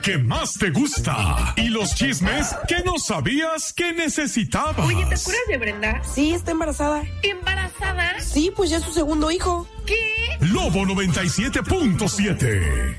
que más te gusta y los chismes que no sabías que necesitabas. Oye, ¿te acuerdas de Brenda? Sí, está embarazada. ¿Embarazada? Sí, pues ya es su segundo hijo. ¿Qué? Lobo 97.7.